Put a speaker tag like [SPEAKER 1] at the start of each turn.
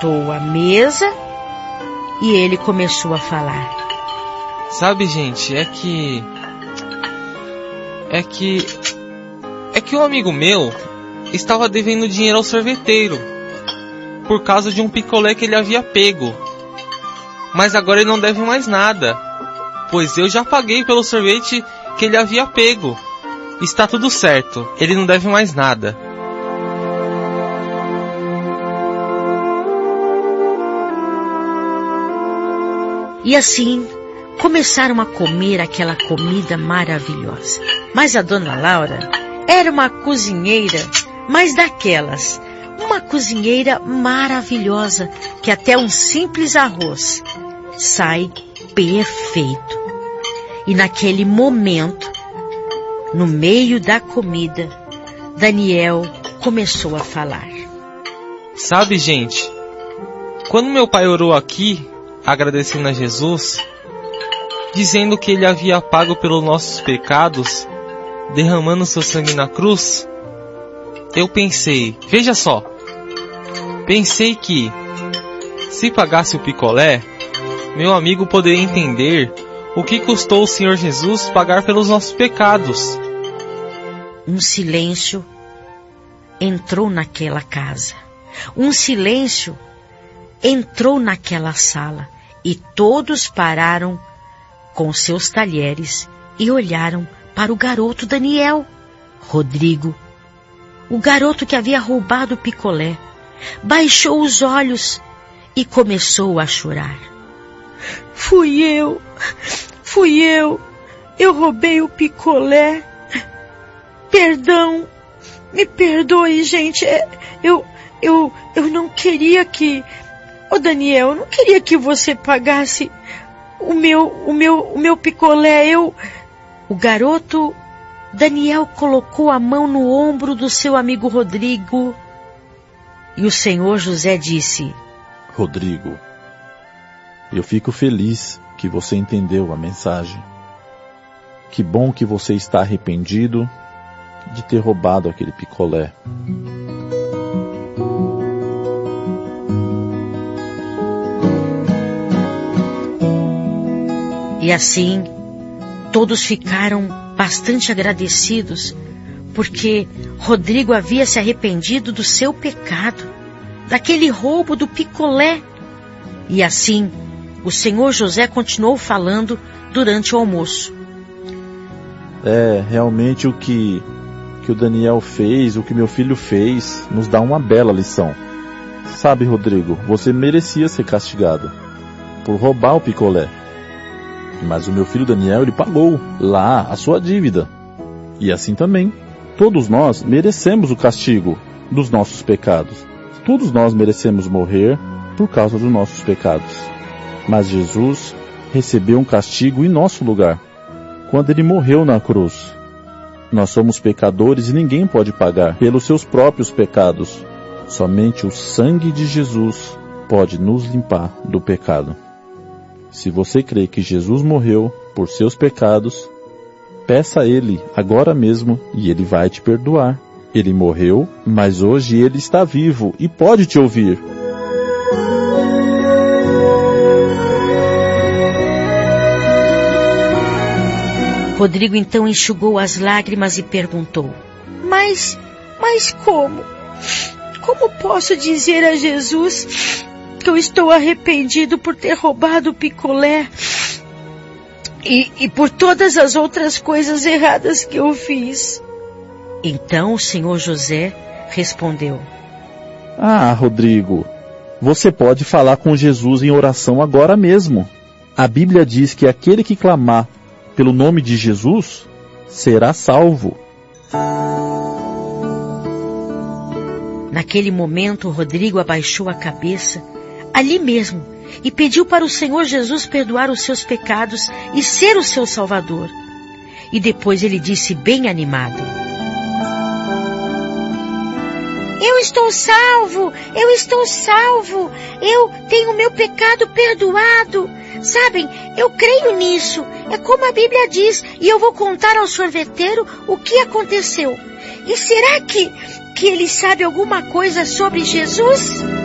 [SPEAKER 1] levantou a mesa e ele começou a falar.
[SPEAKER 2] Sabe, gente, é que um amigo meu estava devendo dinheiro ao sorveteiro por causa de um picolé que ele havia pego. Mas agora ele não deve mais nada, pois eu já paguei pelo sorvete que ele havia pego. Está tudo certo, ele não deve mais nada.
[SPEAKER 1] E assim começaram a comer aquela comida maravilhosa. Mas a dona Laura era uma cozinheira, mas daquelas, uma cozinheira maravilhosa, que até um simples arroz sai perfeito. E naquele momento, no meio da comida, Daniel começou a falar.
[SPEAKER 2] Sabe, gente, quando meu pai orou aqui, agradecendo a Jesus, dizendo que ele havia pago pelos nossos pecados, derramando seu sangue na cruz, eu pensei, veja só, pensei que, se pagasse o picolé, meu amigo poderia entender o que custou o Senhor Jesus pagar pelos nossos pecados.
[SPEAKER 1] Um silêncio entrou naquela casa. Um silêncio entrou naquela sala e todos pararam com seus talheres e olharam para o garoto Daniel. Rodrigo, o garoto que havia roubado o picolé, baixou os olhos e começou a chorar. Fui eu, eu roubei o picolé. Perdão, me perdoe, gente, eu não queria que... Ô Daniel, eu não queria que você pagasse o meu picolé. O garoto Daniel colocou a mão no ombro do seu amigo Rodrigo e o Senhor José disse:
[SPEAKER 3] Rodrigo, eu fico feliz que você entendeu a mensagem. Que bom que você está arrependido de ter roubado aquele picolé.
[SPEAKER 1] E assim, todos ficaram bastante agradecidos, porque Rodrigo havia se arrependido do seu pecado, daquele roubo do picolé. E assim, o Senhor José continuou falando durante o almoço.
[SPEAKER 3] Realmente o que o Daniel fez, o que meu filho fez, nos dá uma bela lição. Sabe, Rodrigo, você merecia ser castigado por roubar o picolé. Mas o meu filho Daniel, ele pagou lá a sua dívida. E assim também, todos nós merecemos o castigo dos nossos pecados. Todos nós merecemos morrer por causa dos nossos pecados. Mas Jesus recebeu um castigo em nosso lugar, quando ele morreu na cruz. Nós somos pecadores e ninguém pode pagar pelos seus próprios pecados. Somente o sangue de Jesus pode nos limpar do pecado. Se você crê que Jesus morreu por seus pecados, peça a Ele agora mesmo e Ele vai te perdoar. Ele morreu, mas hoje Ele está vivo e pode te ouvir.
[SPEAKER 1] Rodrigo então enxugou as lágrimas e perguntou: Mas como? Como posso dizer a Jesus que eu estou arrependido por ter roubado o picolé e por todas as outras coisas erradas que eu fiz? Então o Senhor José respondeu:
[SPEAKER 3] Rodrigo, você pode falar com Jesus em oração agora mesmo. A Bíblia diz que aquele que clamar pelo nome de Jesus será salvo.
[SPEAKER 1] Naquele momento, Rodrigo abaixou a cabeça ali mesmo e pediu para o Senhor Jesus perdoar os seus pecados e ser o seu Salvador. E depois ele disse bem animado: Eu estou salvo, eu tenho meu pecado perdoado. Sabem, eu creio nisso, é como a Bíblia diz, e eu vou contar ao sorveteiro o que aconteceu. E será que ele sabe alguma coisa sobre Jesus?